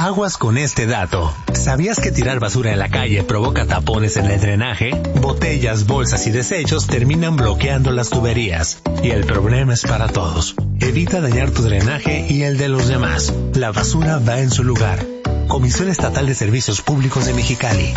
Aguas con este dato. ¿Sabías que tirar basura en la calle provoca tapones en el drenaje? Botellas, bolsas y desechos terminan bloqueando las tuberías. Y el problema es para todos. Evita dañar tu drenaje y el de los demás. La basura va en su lugar. Comisión Estatal de Servicios Públicos de Mexicali.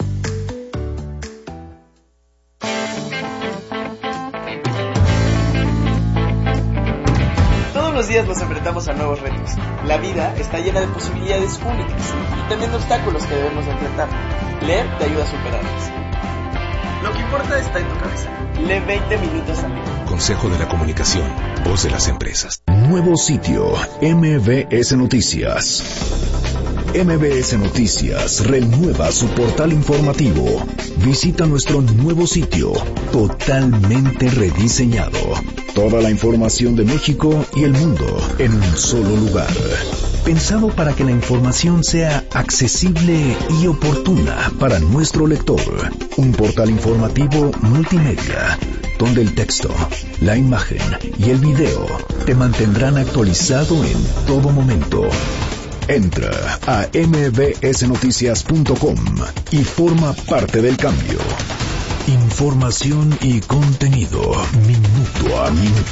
Todos los días nos enfrentamos a nuevos retos. La vida está llena de posibilidades únicas y también de obstáculos que debemos enfrentar. Leer te ayuda a superarlas. Lo que importa está en tu cabeza. Lee 20 minutos al día. Consejo de la Comunicación, voz de las empresas. Nuevo sitio, MBS Noticias. MBS Noticias renueva su portal informativo. Visita nuestro nuevo sitio, totalmente rediseñado. Toda la información de México y el mundo en un solo lugar. Pensado para que la información sea accesible y oportuna para nuestro lector. Un portal informativo multimedia, donde el texto, la imagen y el video te mantendrán actualizado en todo momento. Entra a mbsnoticias.com y forma parte del cambio. Información y contenido, minuto a minuto.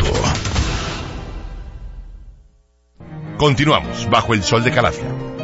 Continuamos bajo el sol de Calafia.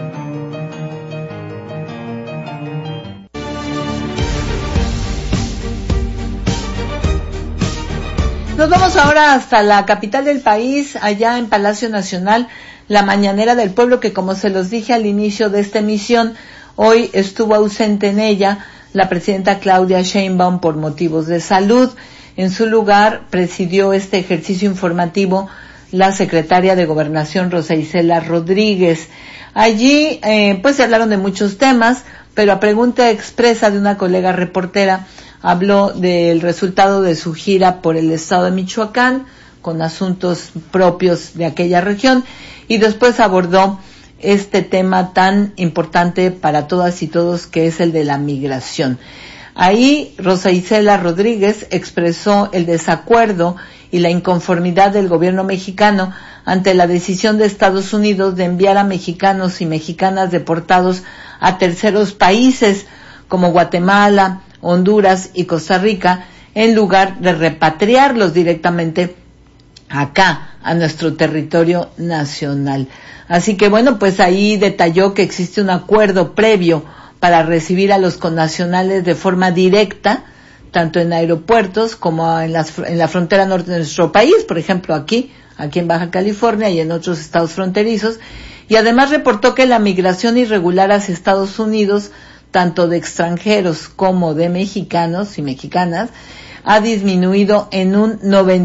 Nos vamos ahora hasta la capital del país, allá en Palacio Nacional, la Mañanera del Pueblo, que como se los dije al inicio de esta emisión, hoy estuvo ausente en ella la presidenta Claudia Sheinbaum por motivos de salud. En su lugar presidió este ejercicio informativo la secretaria de Gobernación, Rosa Isela Rodríguez. Allí pues se hablaron de muchos temas, pero a pregunta expresa de una colega reportera habló del resultado de su gira por el estado de Michoacán, con asuntos propios de aquella región, y después abordó este tema tan importante para todas y todos, que es el de la migración. Ahí Rosa Isela Rodríguez expresó el desacuerdo y la inconformidad del gobierno mexicano ante la decisión de Estados Unidos de enviar a mexicanos y mexicanas deportados a terceros países como Guatemala, Honduras y Costa Rica, en lugar de repatriarlos directamente acá, a nuestro territorio nacional. Así que bueno, pues ahí detalló que existe un acuerdo previo para recibir a los connacionales de forma directa, tanto en aeropuertos como en la frontera norte de nuestro país, por ejemplo aquí en Baja California y en otros estados fronterizos, y además reportó que la migración irregular hacia Estados Unidos, tanto de extranjeros como de mexicanos y mexicanas, ha disminuido en un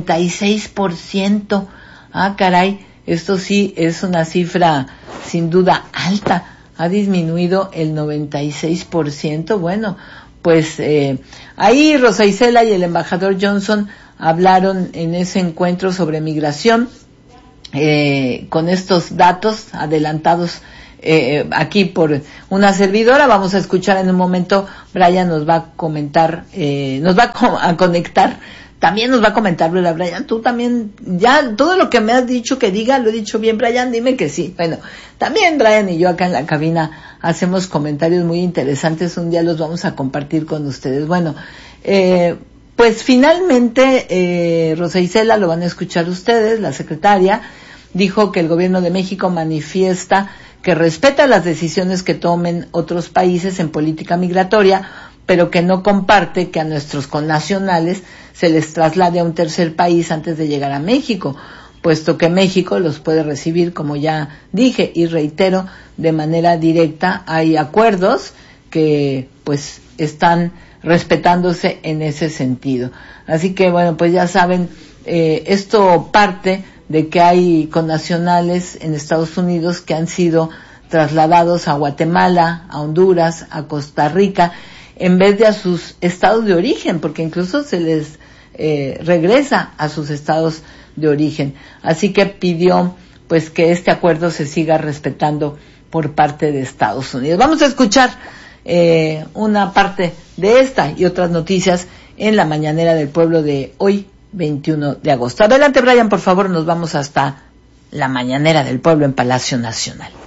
96%. Ah, caray, esto sí es una cifra sin duda alta. Ha disminuido el 96%. Bueno, pues ahí Rosa Isela y el embajador Johnson hablaron en ese encuentro sobre migración, con estos datos adelantados aquí por una servidora. Vamos a escuchar en un momento. Brian nos va a comentar, nos va a conectar. También nos va a comentar, ¿verdad, Brian? Tú también, ya todo lo que me has dicho que diga, lo he dicho bien, Brian, dime que sí. Bueno, también Brian y yo acá en la cabina hacemos comentarios muy interesantes, un día los vamos a compartir con ustedes. Bueno, pues finalmente, Rosa Isela, lo van a escuchar ustedes, la secretaria, dijo que el gobierno de México manifiesta que respeta las decisiones que tomen otros países en política migratoria, pero que no comparte que a nuestros connacionales se les traslade a un tercer país antes de llegar a México, puesto que México los puede recibir, como ya dije y reitero, de manera directa. Hay acuerdos que pues están respetándose en ese sentido. Así que bueno, pues ya saben, esto parte de que hay connacionales en Estados Unidos que han sido trasladados a Guatemala, a Honduras, a Costa Rica, en vez de a sus estados de origen, porque incluso se les regresa a sus estados de origen. Así que pidió pues que este acuerdo se siga respetando por parte de Estados Unidos. Vamos a escuchar una parte de esta y otras noticias en la Mañanera del Pueblo de hoy, 21 de agosto. Adelante, Brian, por favor, nos vamos hasta la Mañanera del Pueblo en Palacio Nacional.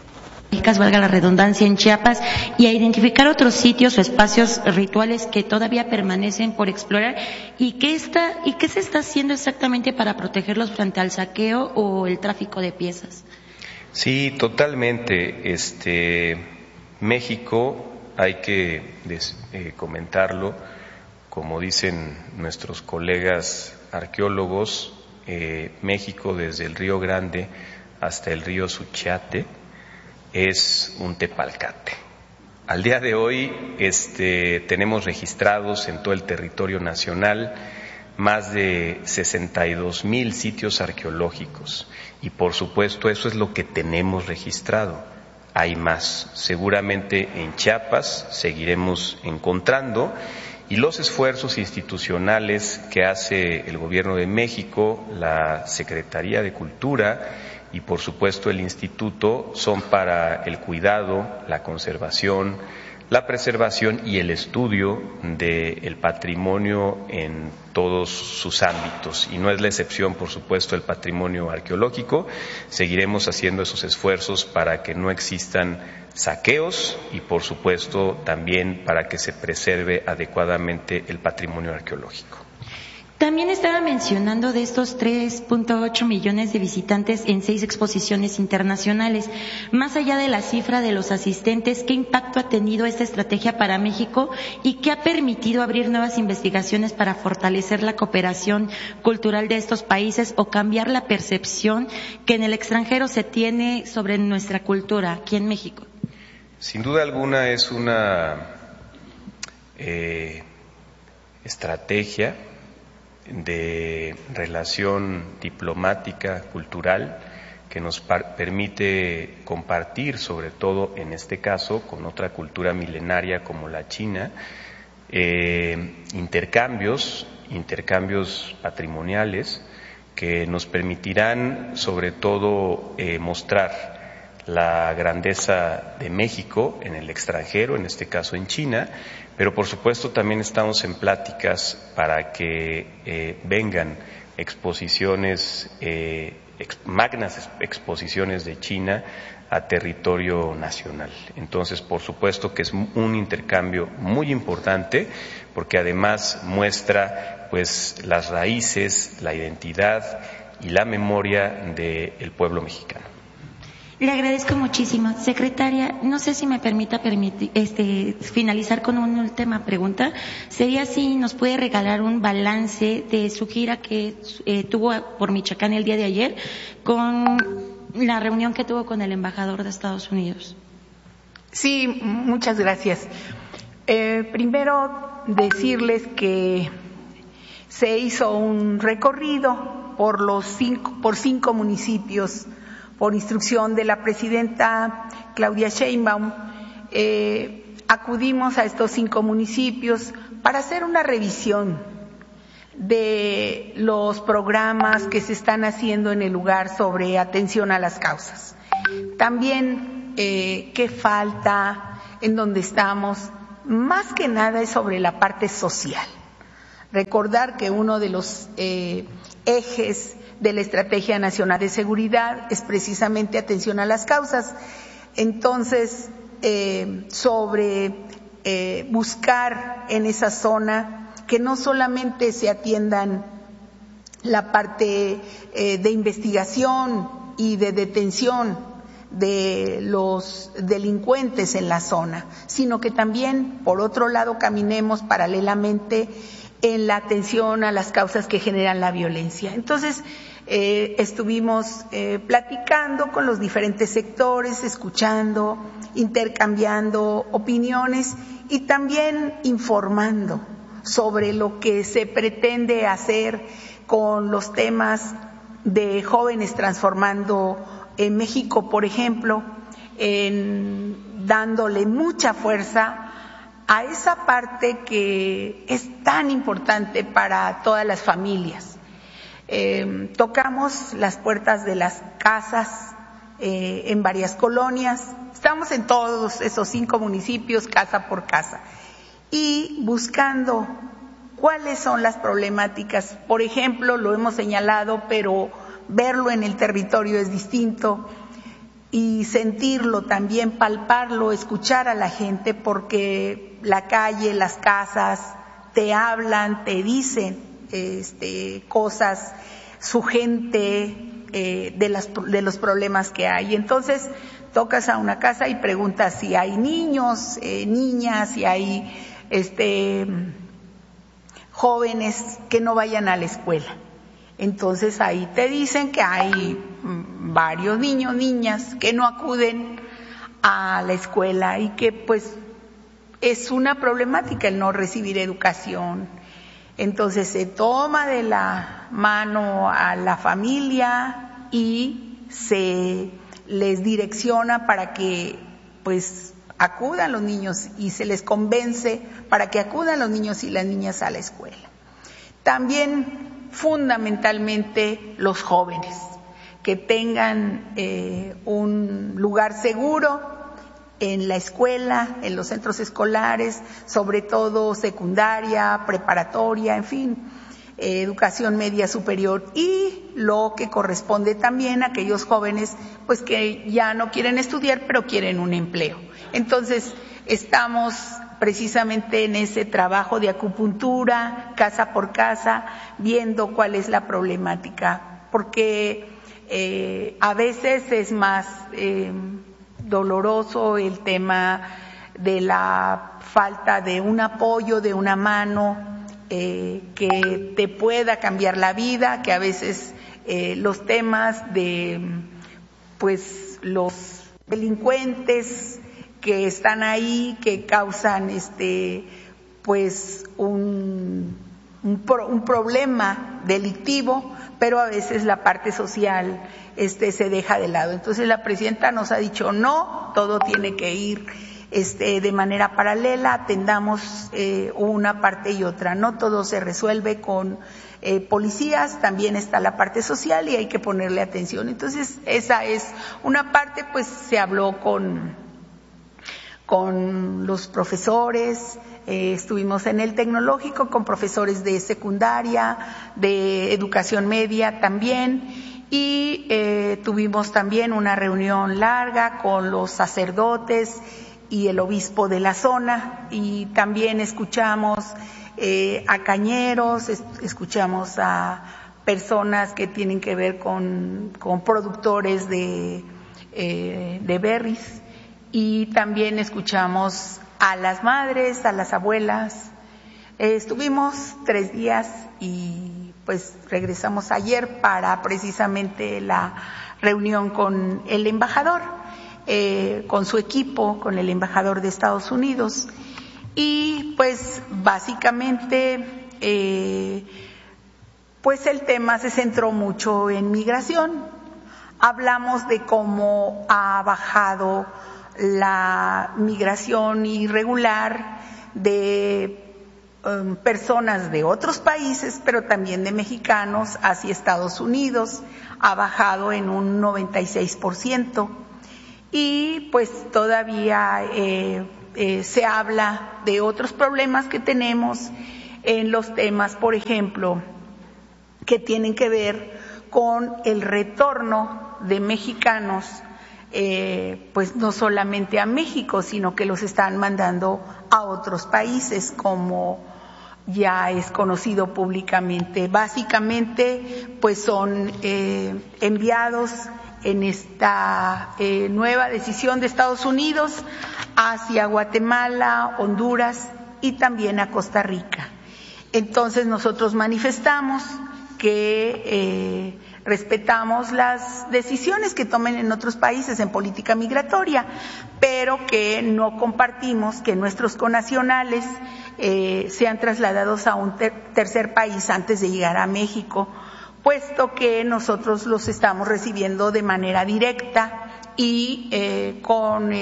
valga la redundancia, en Chiapas, y a identificar otros sitios o espacios rituales que todavía permanecen por explorar y qué se está haciendo exactamente para protegerlos frente al saqueo o el tráfico de piezas. Sí, totalmente. México, hay que comentarlo, como dicen nuestros colegas arqueólogos, México desde el Río Grande hasta el río Suchiate es un tepalcate. Al día de hoy tenemos registrados en todo el territorio nacional más de 62,000 sitios arqueológicos y por supuesto eso es lo que tenemos registrado. Hay más, seguramente en Chiapas seguiremos encontrando y los esfuerzos institucionales que hace el Gobierno de México, la Secretaría de Cultura y por supuesto el Instituto son para el cuidado, la conservación, la preservación y el estudio del patrimonio en todos sus ámbitos. Y no es la excepción, por supuesto, el patrimonio arqueológico. Seguiremos haciendo esos esfuerzos para que no existan saqueos y, por supuesto, también para que se preserve adecuadamente el patrimonio arqueológico. También estaba mencionando de estos 3.8 millones de visitantes en 6 exposiciones internacionales. Más allá de la cifra de los asistentes, ¿qué impacto ha tenido esta estrategia para México y qué ha permitido abrir nuevas investigaciones para fortalecer la cooperación cultural de estos países o cambiar la percepción que en el extranjero se tiene sobre nuestra cultura aquí en México? Sin duda alguna es una estrategia de relación diplomática, cultural, que nos permite compartir, sobre todo en este caso, con otra cultura milenaria como la China, intercambios patrimoniales que nos permitirán, sobre todo, mostrar la grandeza de México en el extranjero, en este caso en China, pero por supuesto también estamos en pláticas para que vengan exposiciones, magnas exposiciones de China a territorio nacional. Entonces, por supuesto que es un intercambio muy importante porque además muestra pues las raíces, la identidad y la memoria del pueblo mexicano. Le agradezco muchísimo. Secretaria, no sé si me permita finalizar con una última pregunta. Sería si nos puede regalar un balance de su gira que tuvo por Michoacán el día de ayer con la reunión que tuvo con el embajador de Estados Unidos. Sí, muchas gracias. Primero decirles que se hizo un recorrido por 5 municipios por instrucción de la presidenta Claudia Sheinbaum. Acudimos a estos 5 municipios para hacer una revisión de los programas que se están haciendo en el lugar sobre atención a las causas. También qué falta, en donde estamos, más que nada es sobre la parte social. Recordar que uno de los ejes de la Estrategia Nacional de Seguridad es precisamente atención a las causas. Entonces, sobre buscar en esa zona que no solamente se atiendan la parte de investigación y de detención de los delincuentes en la zona, sino que también, por otro lado, caminemos paralelamente en la atención a las causas que generan la violencia. Entonces, estuvimos platicando con los diferentes sectores, escuchando, intercambiando opiniones y también informando sobre lo que se pretende hacer con los temas de jóvenes transformando en México, por ejemplo, dándole mucha fuerza a esa parte que es tan importante para todas las familias. Tocamos las puertas de las casas en varias colonias, estamos en todos esos 5 municipios, casa por casa, y buscando cuáles son las problemáticas. Por ejemplo, lo hemos señalado, pero verlo en el territorio es distinto. y sentirlo también, palparlo, escuchar a la gente, porque la calle, las casas te hablan, te dicen cosas, su gente, de los problemas que hay. Entonces tocas a una casa y preguntas si hay niños, niñas, si hay jóvenes que no vayan a la escuela. Entonces ahí te dicen que hay varios niños, niñas que no acuden a la escuela y que pues es una problemática el no recibir educación. Entonces se toma de la mano a la familia y se les direcciona para que pues acudan los niños y se les convence para que acudan los niños y las niñas a la escuela. También fundamentalmente los jóvenes, que tengan un lugar seguro en la escuela, en los centros escolares, sobre todo secundaria, preparatoria, en fin, educación media superior, y lo que corresponde también a aquellos jóvenes pues que ya no quieren estudiar pero quieren un empleo. Entonces estamos precisamente en ese trabajo de acupuntura, casa por casa, viendo cuál es la problemática, porque a veces es más doloroso el tema de la falta de un apoyo, de una mano que te pueda cambiar la vida, que a veces los temas de pues los delincuentes que están ahí, que causan pues un problema delictivo, pero a veces la parte social se deja de lado. Entonces la presidenta nos ha dicho no, todo tiene que ir de manera paralela, atendamos una parte y otra, no todo se resuelve con policías, también está la parte social y hay que ponerle atención. Entonces esa es una parte, pues se habló con los profesores, estuvimos en el tecnológico con profesores de secundaria, de educación media también, y tuvimos también una reunión larga con los sacerdotes y el obispo de la zona, y también escuchamos a cañeros, escuchamos a personas que tienen que ver con productores de berries, y también escuchamos a las madres, a las abuelas. Estuvimos 3 días y pues regresamos ayer para precisamente la reunión con el embajador, con su equipo, con el embajador de Estados Unidos. Y pues básicamente pues el tema se centró mucho en migración. Hablamos de cómo ha bajado la migración irregular de personas de otros países, pero también de mexicanos hacia Estados Unidos, ha bajado en un 96%, y pues todavía se habla de otros problemas que tenemos en los temas, por ejemplo, que tienen que ver con el retorno de mexicanos, pues no solamente a México, sino que los están mandando a otros países, como ya es conocido públicamente. Básicamente, pues son enviados en esta nueva decisión de Estados Unidos hacia Guatemala, Honduras y también a Costa Rica. Entonces nosotros manifestamos que respetamos las decisiones que tomen en otros países en política migratoria, pero que no compartimos que nuestros connacionales sean trasladados a un tercer país antes de llegar a México, puesto que nosotros los estamos recibiendo de manera directa y con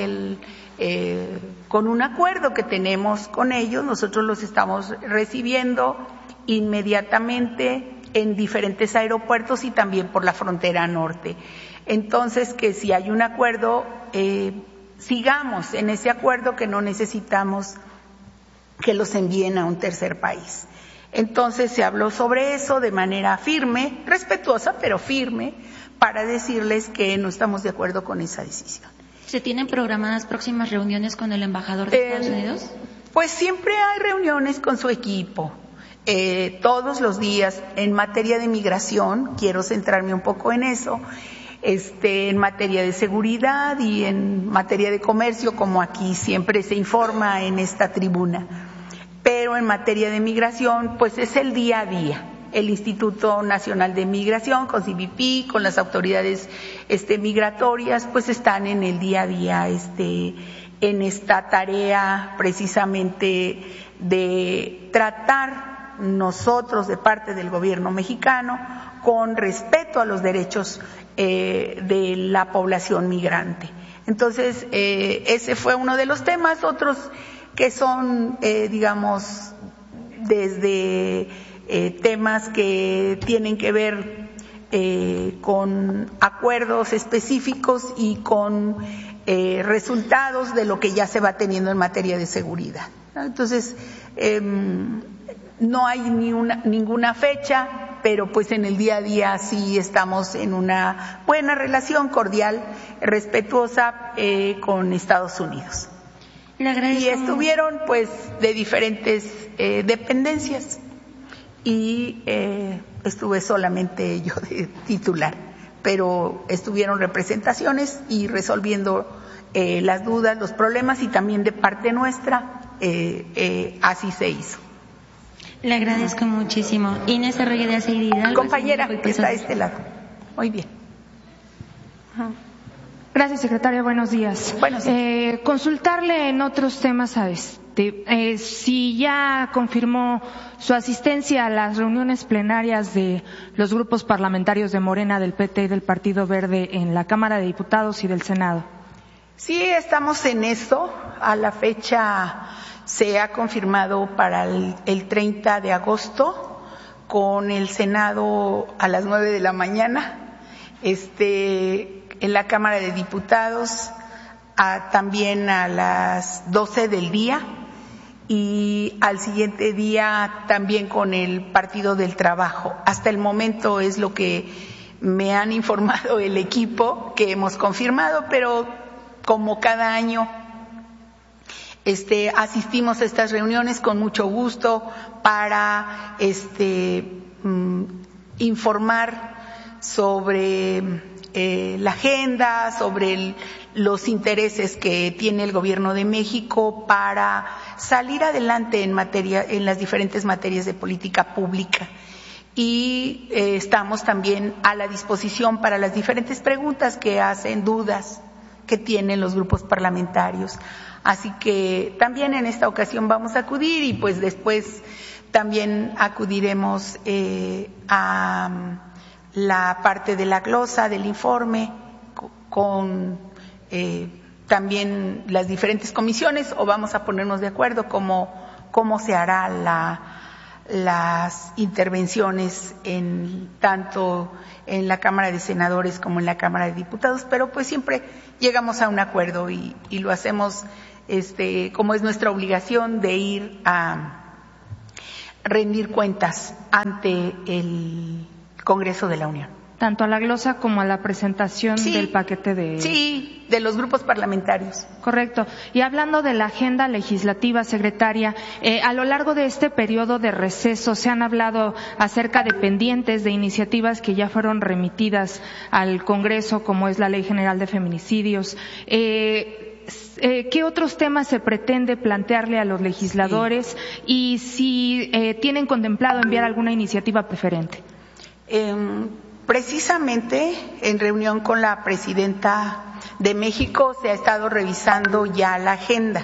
un acuerdo que tenemos con ellos. Nosotros los estamos recibiendo inmediatamente en diferentes aeropuertos y también por la frontera norte. Entonces, que si hay un acuerdo, sigamos en ese acuerdo, que no necesitamos que los envíen a un tercer país. Entonces se habló sobre eso de manera firme, respetuosa, pero firme, para decirles que no estamos de acuerdo con esa decisión. ¿Se tienen programadas próximas reuniones con el embajador de Estados Unidos? Pues siempre hay reuniones con su equipo, todos los días. En materia de migración, quiero centrarme un poco en eso, en materia de seguridad y en materia de comercio, como aquí siempre se informa en esta tribuna. Pero en materia de migración, pues es el día a día. El Instituto Nacional de Migración, con CBP, con las autoridades migratorias, pues están en el día a día en esta tarea precisamente de tratar nosotros de parte del gobierno mexicano con respeto a los derechos de la población migrante. Entonces, ese fue uno de los temas. Otros que son, digamos, desde temas que tienen que ver con acuerdos específicos y con resultados de lo que ya se va teniendo en materia de seguridad, ¿no? Entonces, no hay ninguna fecha, pero pues en el día a día sí estamos en una buena relación cordial, respetuosa con Estados Unidos. Le agradezco. Y estuvieron pues de diferentes dependencias y estuve solamente yo de titular, pero estuvieron representaciones y resolviendo las dudas, los problemas, y también de parte nuestra así se hizo. Le agradezco muchísimo. Inés Arroyo de Acevedo Hidalgo. Compañera, que está a este lado. Muy bien. Gracias, secretaria. Buenos días. Buenos días. Consultarle en otros temas si ya confirmó su asistencia a las reuniones plenarias de los grupos parlamentarios de Morena, del PT y del Partido Verde en la Cámara de Diputados y del Senado. Sí, estamos en eso. A la fecha se ha confirmado para el 30 de agosto con el Senado a las 9 de la mañana, en la Cámara de Diputados también a las 12 del día, y al siguiente día también con el Partido del Trabajo. Hasta el momento es lo que me han informado el equipo, que hemos confirmado, pero como cada año asistimos a estas reuniones con mucho gusto para informar sobre la agenda, sobre los intereses que tiene el Gobierno de México para salir adelante en las diferentes materias de política pública. Y estamos también a la disposición para las diferentes preguntas que hacen, dudas que tienen los grupos parlamentarios. Así que también en esta ocasión vamos a acudir, y pues después también acudiremos a la parte de la glosa del informe con también las diferentes comisiones, o vamos a ponernos de acuerdo cómo se hará las intervenciones tanto en la Cámara de Senadores como en la Cámara de Diputados, pero pues siempre llegamos a un acuerdo y lo hacemos como es nuestra obligación de ir a rendir cuentas ante el Congreso de la Unión. Tanto a la glosa como a la presentación del paquete de... Sí, de los grupos parlamentarios. Correcto. Y hablando de la agenda legislativa, secretaria, a lo largo de este periodo de receso se han hablado acerca de pendientes de iniciativas que ya fueron remitidas al Congreso, como es la Ley General de Feminicidios. ¿Qué otros temas se pretende plantearle a los legisladores y si tienen contemplado enviar alguna iniciativa preferente? Precisamente en reunión con la presidenta de México se ha estado revisando ya la agenda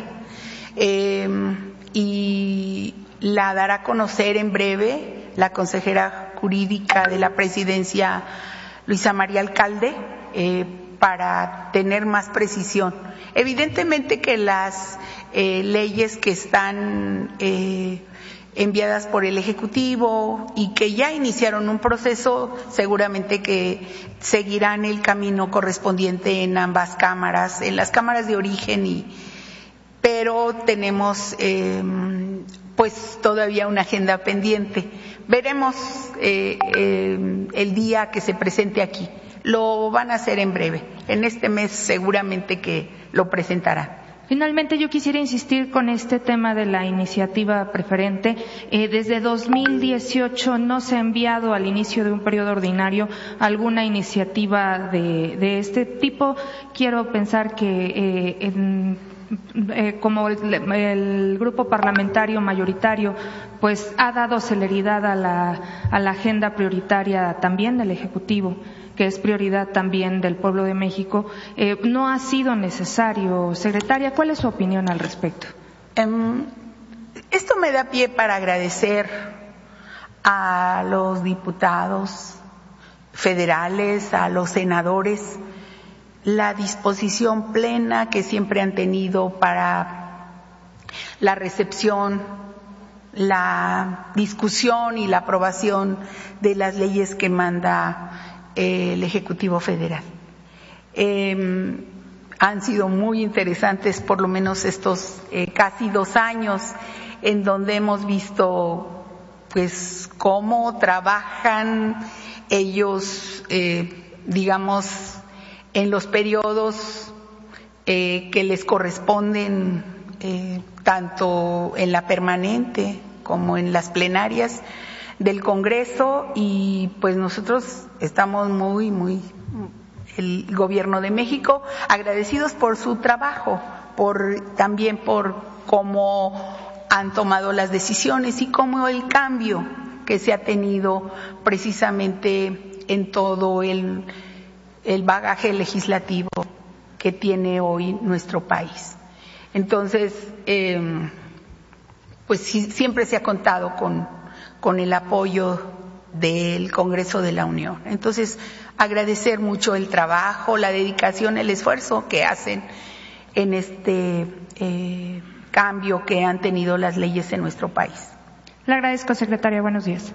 y la dará a conocer en breve la consejera jurídica de la presidencia, Luisa María Alcalde, para tener más precisión. Evidentemente que las leyes que están enviadas por el Ejecutivo y que ya iniciaron un proceso, seguramente que seguirán el camino correspondiente en ambas cámaras, en las cámaras de origen, pero tenemos pues todavía una agenda pendiente. Veremos el día que se presente aquí. Lo van a hacer en breve. En este mes seguramente que lo presentarán. Finalmente, yo quisiera insistir con este tema de la iniciativa preferente. Desde 2018 no se ha enviado al inicio de un periodo ordinario alguna iniciativa de este tipo. Quiero pensar que como el grupo parlamentario mayoritario pues ha dado celeridad a la agenda prioritaria también del Ejecutivo, que es prioridad también del pueblo de México, no ha sido necesario. Secretaria, ¿cuál es su opinión al respecto? Esto me da pie para agradecer a los diputados federales, a los senadores, la disposición plena que siempre han tenido para la recepción, la discusión y la aprobación de las leyes que manda el Ejecutivo Federal. Han sido muy interesantes, por lo menos estos casi 2 años, en donde hemos visto pues cómo trabajan ellos, digamos, en los periodos que les corresponden, tanto en la permanente como en las plenarias del Congreso, y pues nosotros estamos muy, el Gobierno de México, agradecidos por su trabajo, también por cómo han tomado las decisiones y cómo el cambio que se ha tenido precisamente en todo el bagaje legislativo que tiene hoy nuestro país. Entonces, pues siempre se ha contado con el apoyo del Congreso de la Unión. Entonces, agradecer mucho el trabajo, la dedicación, el esfuerzo que hacen en este cambio que han tenido las leyes en nuestro país. Le agradezco, secretaria. Buenos días.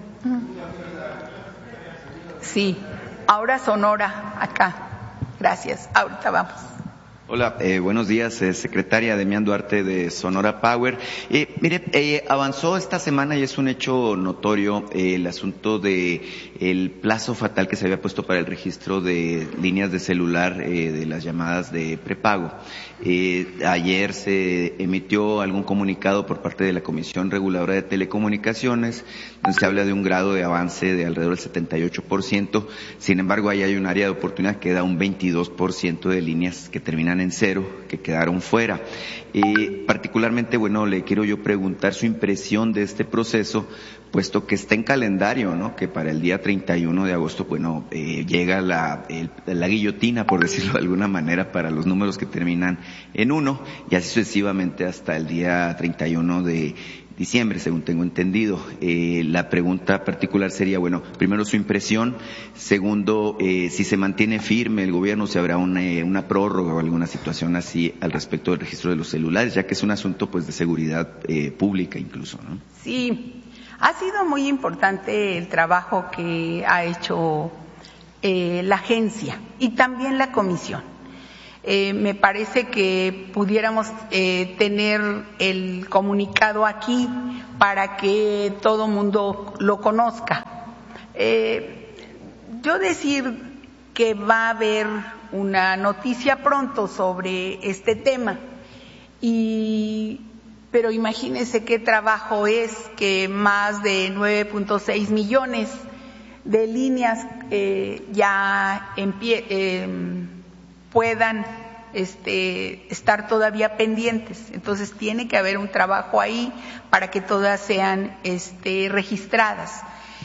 Sí, ahora Sonora, acá. Gracias. Ahorita vamos. Hola, buenos días, secretaria Demián Duarte de Sonora Power. Mire, avanzó esta semana y es un hecho notorio el asunto de el plazo fatal que se había puesto para el registro de líneas de celular de las llamadas de prepago. Ayer se emitió algún comunicado por parte de la Comisión Reguladora de Telecomunicaciones, donde se habla de un grado de avance de alrededor del 78%. Sin embargo, ahí hay un área de oportunidad que da un 22% de líneas que terminan en cero, que quedaron fuera. Particularmente, bueno, le quiero yo preguntar su impresión de este proceso, puesto que está en calendario, ¿no? Que para el día 31 de agosto, bueno, llega la guillotina, por decirlo de alguna manera, para los números que terminan en 1, y así sucesivamente hasta el día 31 de diciembre, según tengo entendido. La pregunta particular sería, bueno, primero su impresión, segundo, si se mantiene firme el gobierno, si habrá una prórroga o alguna situación así al respecto del registro de los celulares, ya que es un asunto pues de seguridad pública incluso, ¿no? Sí. Ha sido muy importante el trabajo que ha hecho la agencia y también la comisión. Me parece que pudiéramos tener el comunicado aquí para que todo mundo lo conozca. Yo decir que va a haber una noticia pronto sobre este tema, pero imagínense qué trabajo es que más de 9.6 millones de líneas ya puedan estar todavía pendientes. Entonces tiene que haber un trabajo ahí para que todas sean registradas.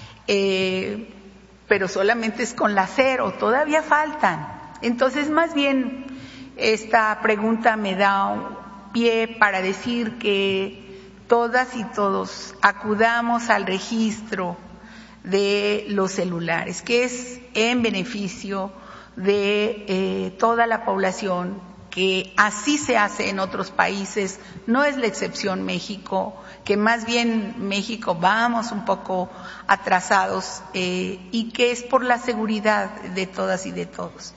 Pero solamente es con la 0, todavía faltan. Entonces, más bien, esta pregunta me da pie para decir que todas y todos acudamos al registro de los celulares, que es en beneficio de toda la población, que así se hace en otros países, no es la excepción México, que más bien México vamos un poco atrasados y que es por la seguridad de todas y de todos.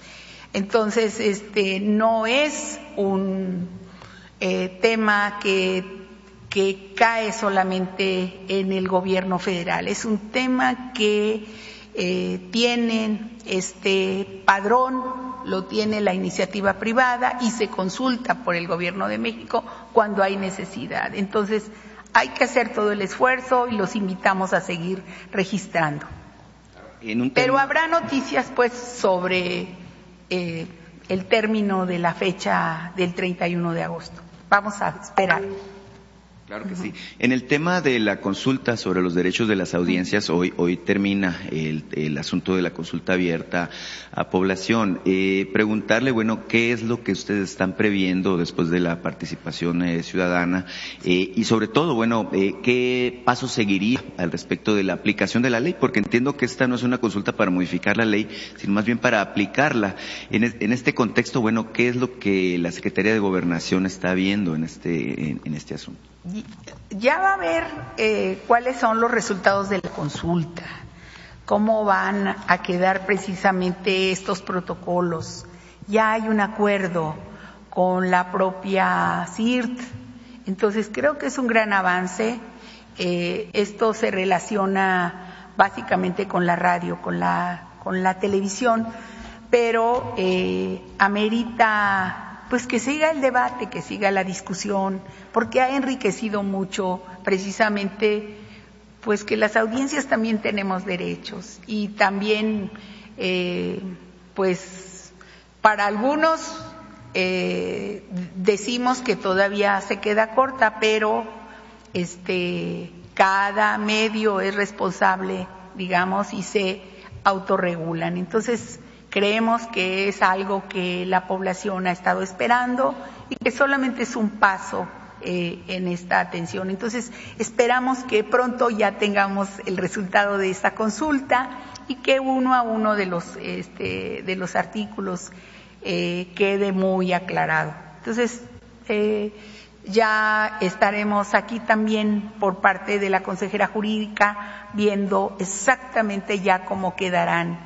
Entonces, no es un tema que que cae solamente en el gobierno federal. Es un tema que tienen este padrón, lo tiene la iniciativa privada y se consulta por el gobierno de México cuando hay necesidad. Entonces, hay que hacer todo el esfuerzo y los invitamos a seguir registrando. Pero habrá noticias pues sobre el término de la fecha del 31 de agosto. Vamos a esperar. Claro que sí. En el tema de la consulta sobre los derechos de las audiencias, hoy termina el asunto de la consulta abierta a población. Preguntarle, bueno, ¿qué es lo que ustedes están previendo después de la participación ciudadana? Y sobre todo, bueno, ¿qué paso seguiría al respecto de la aplicación de la ley? Porque entiendo que esta no es una consulta para modificar la ley, sino más bien para aplicarla. En este contexto, bueno, ¿qué es lo que la Secretaría de Gobernación está viendo en este asunto? Ya va a ver cuáles son los resultados de la consulta, cómo van a quedar precisamente estos protocolos. Ya hay un acuerdo con la propia CIRT, entonces creo que es un gran avance. Esto se relaciona básicamente con la radio, con la televisión, pero amerita pues que siga el debate, que siga la discusión, porque ha enriquecido mucho precisamente pues que las audiencias también tenemos derechos y también pues para algunos decimos que todavía se queda corta, pero cada medio es responsable, digamos, y se autorregulan. Entonces, creemos que es algo que la población ha estado esperando y que solamente es un paso en esta atención. Entonces, esperamos que pronto ya tengamos el resultado de esta consulta y que uno a uno de los artículos quede muy aclarado. Entonces, ya estaremos aquí también por parte de la consejera jurídica viendo exactamente ya cómo quedarán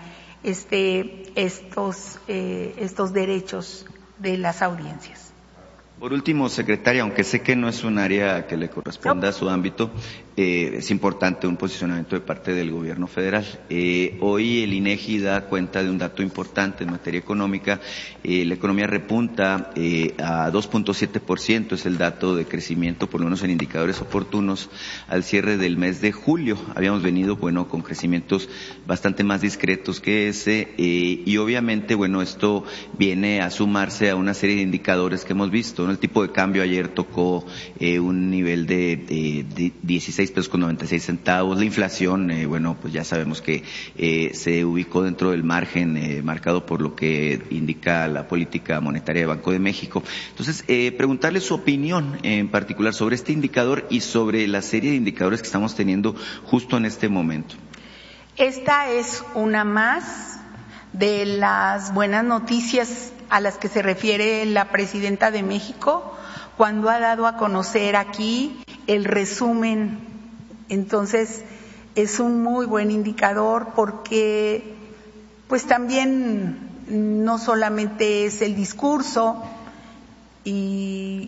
estos derechos de las audiencias. Por último, secretaria, aunque sé que no es un área que le corresponda a su ámbito, es importante un posicionamiento de parte del gobierno federal. Hoy el INEGI da cuenta de un dato importante en materia económica. La economía repunta a 2.7%, es el dato de crecimiento, por lo menos en indicadores oportunos, al cierre del mes de julio. Habíamos venido, bueno, con crecimientos bastante más discretos que ese, y obviamente, bueno, esto viene a sumarse a una serie de indicadores que hemos visto, ¿no? El tipo de cambio ayer tocó un nivel de 16 pesos con 96 centavos. La inflación, bueno, pues ya sabemos que se ubicó dentro del margen marcado por lo que indica la política monetaria de Banco de México. Entonces, preguntarle su opinión en particular sobre este indicador y sobre la serie de indicadores que estamos teniendo justo en este momento. Esta es una más de las buenas noticias a las que se refiere la presidenta de México cuando ha dado a conocer aquí el resumen. Entonces, es un muy buen indicador porque pues también no solamente es el discurso y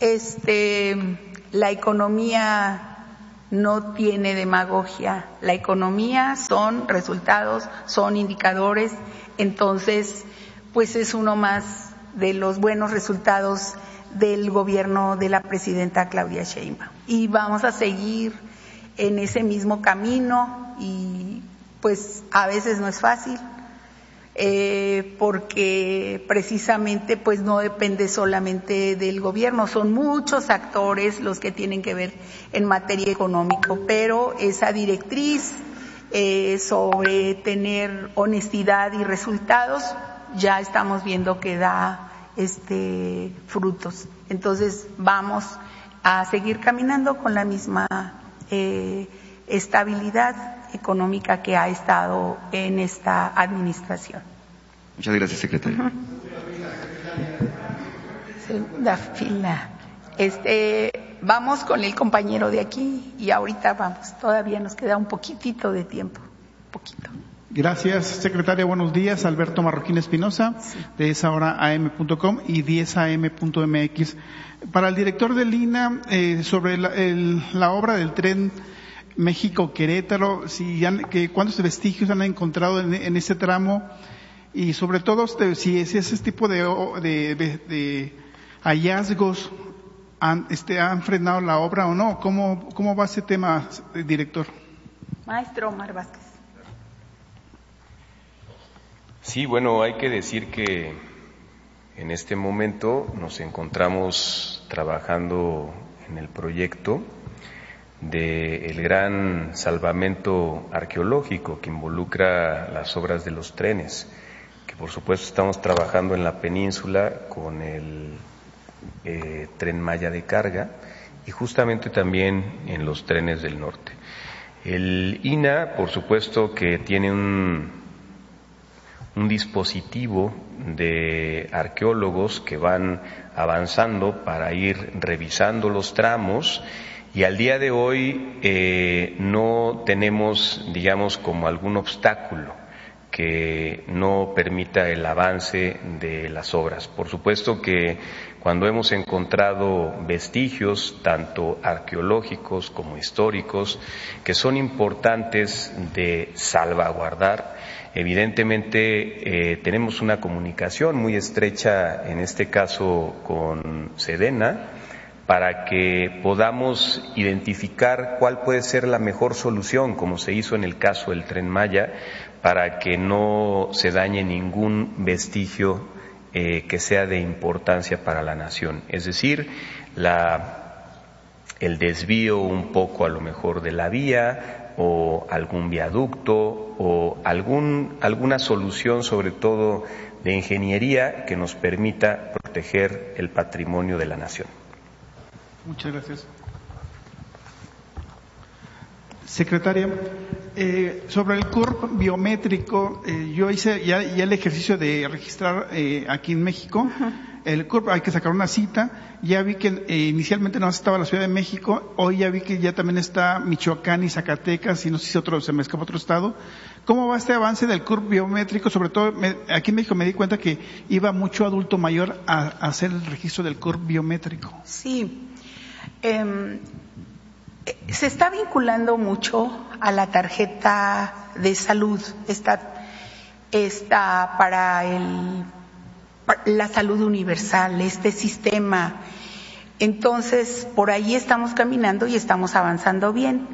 la economía no tiene demagogia, la economía son resultados, son indicadores. Entonces, pues es uno más de los buenos resultados del gobierno de la presidenta Claudia Sheinbaum. Y vamos a seguir en ese mismo camino y pues a veces no es fácil porque precisamente pues no depende solamente del gobierno, son muchos actores los que tienen que ver en materia económica, pero esa directriz sobre tener honestidad y resultados ya estamos viendo que da frutos. Entonces vamos a seguir caminando con la misma estabilidad económica que ha estado en esta administración. Muchas gracias, secretaria. Segunda fila. Vamos con el compañero de aquí y ahorita vamos. Todavía nos queda un poquitito de tiempo. Poquito. Gracias, secretaria. Buenos días. Alberto Marroquín Espinosa, de esahoraam.com y 10am.mx. Para el director del INA, sobre la obra del tren México-Querétaro, ¿cuántos vestigios han encontrado en ese tramo? Y sobre todo, si ese tipo de hallazgos han frenado la obra o no. ¿Cómo va ese tema, director? Maestro Omar Vázquez. Sí, bueno, hay que decir que en este momento nos encontramos trabajando en el proyecto del gran salvamento arqueológico que involucra las obras de los trenes, que por supuesto estamos trabajando en la península con el Tren Maya de carga y justamente también en los trenes del norte. El INA, por supuesto, que tiene un dispositivo de arqueólogos que van avanzando para ir revisando los tramos, y al día de hoy no tenemos, digamos, como algún obstáculo que no permita el avance de las obras. Por supuesto que cuando hemos encontrado vestigios, tanto arqueológicos como históricos, que son importantes de salvaguardar, evidentemente tenemos una comunicación muy estrecha, en este caso con Sedena, para que podamos identificar cuál puede ser la mejor solución, como se hizo en el caso del Tren Maya, para que no se dañe ningún vestigio que sea de importancia para la nación. Es decir, el desvío un poco a lo mejor de la vía, o algún viaducto, o alguna solución, sobre todo de ingeniería, que nos permita proteger el patrimonio de la nación. Muchas gracias. Secretaria, sobre el CURP biométrico, yo hice ya el ejercicio de registrar aquí en México. El CURP hay que sacar una cita. Ya vi que inicialmente no estaba la Ciudad de México, hoy ya vi que ya también está Michoacán y Zacatecas, y no sé si se me escapa otro estado. ¿Cómo va este avance del CURP biométrico? Sobre todo aquí en México me di cuenta que iba mucho adulto mayor a hacer el registro del CURP biométrico. Sí. Se está vinculando mucho a la tarjeta de salud, esta para la salud universal, este sistema. Entonces, por ahí estamos caminando y estamos avanzando bien.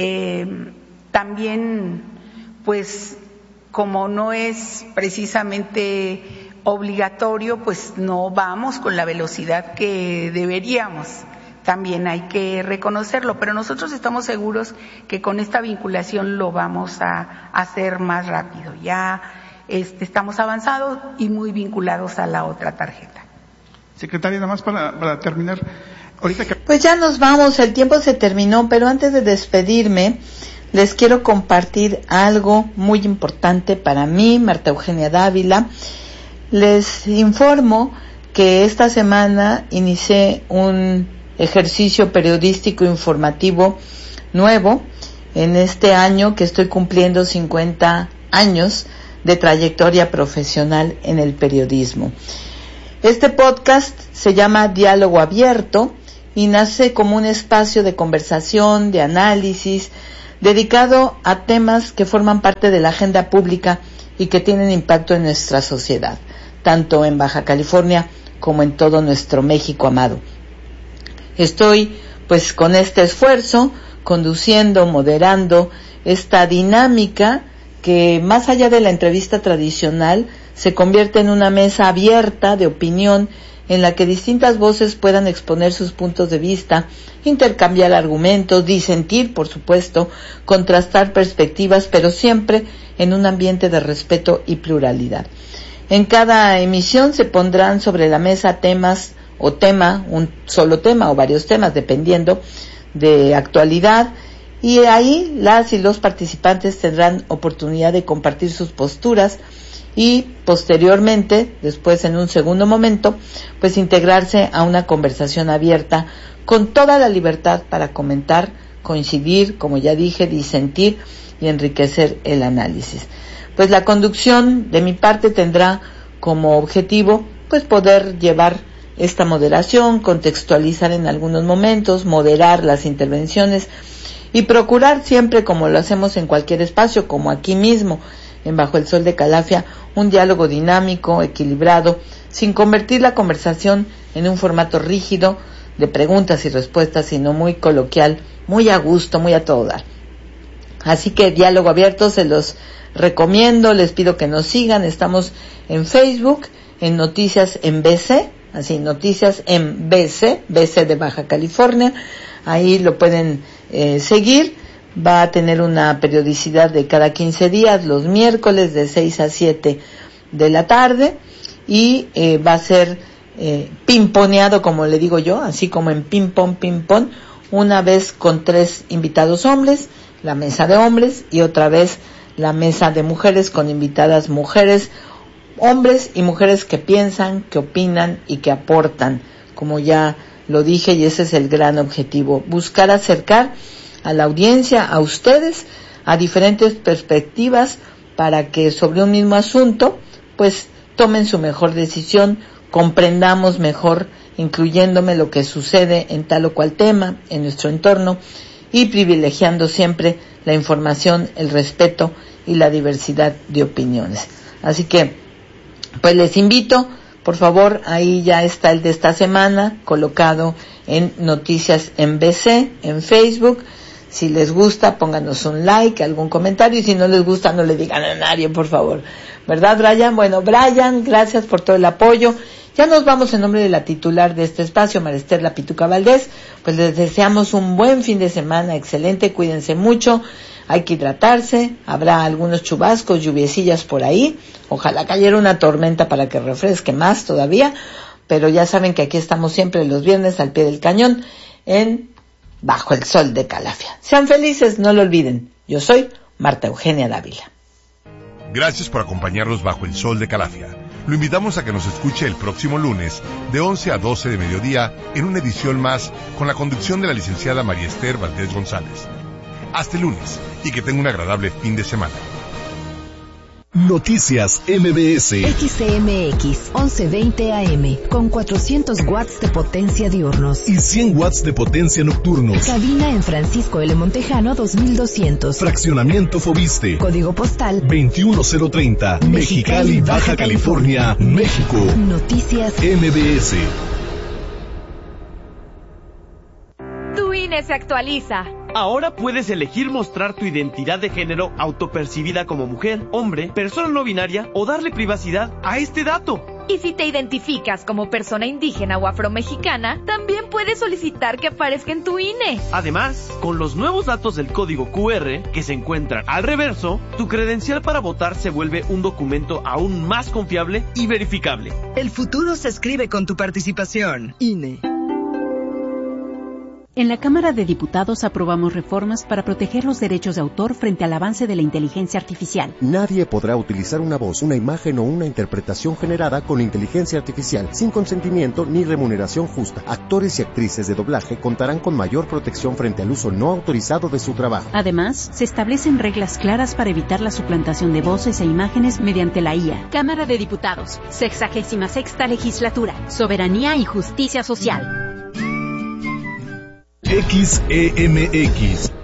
También, pues, como no es precisamente obligatorio, pues no vamos con la velocidad que deberíamos. También hay que reconocerlo, pero nosotros estamos seguros que con esta vinculación lo vamos a hacer más rápido. Ya estamos avanzados y muy vinculados a la otra tarjeta. Secretaria, nada más para terminar. Pues ya nos vamos, el tiempo se terminó, pero antes de despedirme, les quiero compartir algo muy importante para mí, Marta Eugenia Dávila. Les informo que esta semana inicié un ejercicio periodístico informativo nuevo en este año que estoy cumpliendo 50 años de trayectoria profesional en el periodismo. Este podcast se llama Diálogo Abierto y nace como un espacio de conversación, de análisis, dedicado a temas que forman parte de la agenda pública y que tienen impacto en nuestra sociedad, tanto en Baja California como en todo nuestro México amado. Estoy, pues, con este esfuerzo, conduciendo, moderando esta dinámica que, más allá de la entrevista tradicional, se convierte en una mesa abierta de opinión en la que distintas voces puedan exponer sus puntos de vista, intercambiar argumentos, disentir, por supuesto, contrastar perspectivas, pero siempre en un ambiente de respeto y pluralidad. En cada emisión se pondrán sobre la mesa temas un solo tema o varios temas, dependiendo de actualidad, y ahí las y los participantes tendrán oportunidad de compartir sus posturas y posteriormente, después en un segundo momento, pues integrarse a una conversación abierta con toda la libertad para comentar, coincidir, como ya dije, disentir y enriquecer el análisis. pues la conducción de mi parte tendrá como objetivo pues poder llevar esta moderación, contextualizar en algunos momentos, moderar las intervenciones y procurar siempre, como lo hacemos en cualquier espacio, como aquí mismo, en Bajo el Sol de Calafia, un diálogo dinámico, equilibrado, sin convertir la conversación en un formato rígido de preguntas y respuestas, sino muy coloquial, muy a gusto, muy a todo dar. Así que diálogo abierto, se los recomiendo, les pido que nos sigan. Estamos en Facebook, en Noticias en BC, así, Noticias en BC, BC de Baja California. Ahí lo pueden seguir. Va a tener una periodicidad de cada 15 días, los miércoles de 6 a 7 de la tarde, y va a ser pimponeado, como le digo yo, así como en ping-pong, una vez con 3 invitados hombres, la mesa de hombres, y otra vez la mesa de mujeres con invitadas mujeres, hombres y mujeres que piensan, que opinan y que aportan, como ya lo dije, y ese es el gran objetivo, buscar acercar a la audiencia, a ustedes, a diferentes perspectivas para que sobre un mismo asunto, pues tomen su mejor decisión, comprendamos mejor, incluyéndome lo que sucede en tal o cual tema, en nuestro entorno, y privilegiando siempre la información, el respeto y la diversidad de opiniones. Así que, pues les invito, por favor, ahí ya está el de esta semana, colocado en Noticias en BC, en Facebook. Si les gusta, pónganos un like, algún comentario, y si no les gusta, no le digan a nadie, por favor. ¿Verdad, Brian? Bueno, Brian, gracias por todo el apoyo. Ya nos vamos en nombre de la titular de este espacio, María Esther La Pituca Valdés. Pues les deseamos un buen fin de semana, excelente, cuídense mucho, hay que hidratarse, habrá algunos chubascos, lluviecillas por ahí. Ojalá cayera una tormenta para que refresque más todavía, pero ya saben que aquí estamos siempre los viernes al pie del cañón en Bajo el Sol de Calafia. Sean felices, no lo olviden. Yo soy Marta Eugenia Dávila. Gracias por acompañarnos Bajo el Sol de Calafia. Lo invitamos a que nos escuche el próximo lunes de 11 a 12 de mediodía en una edición más con la conducción de la licenciada María Esther Valdés González. Hasta el lunes y que tenga un agradable fin de semana. Noticias MBS. XCMX 1120 AM con 400 watts de potencia diurnos y 100 watts de potencia nocturnos. Cabina en Francisco L. Montejano 2200. Fraccionamiento Fobiste. Código postal 21030. Mexicali, Baja California, México. Noticias MBS. Tu INE se actualiza. Ahora puedes elegir mostrar tu identidad de género autopercibida como mujer, hombre, persona no binaria o darle privacidad a este dato. Y si te identificas como persona indígena o afromexicana, también puedes solicitar que aparezca en tu INE. Además, con los nuevos datos del código QR que se encuentran al reverso, tu credencial para votar se vuelve un documento aún más confiable y verificable. El futuro se escribe con tu participación. INE. En la Cámara de Diputados aprobamos reformas para proteger los derechos de autor frente al avance de la inteligencia artificial. Nadie podrá utilizar una voz, una imagen o una interpretación generada con inteligencia artificial sin consentimiento ni remuneración justa. Actores y actrices de doblaje contarán con mayor protección frente al uso no autorizado de su trabajo. Además, se establecen reglas claras para evitar la suplantación de voces e imágenes mediante la IA. Cámara de Diputados, 66ª Legislatura, Soberanía y Justicia Social. XEMX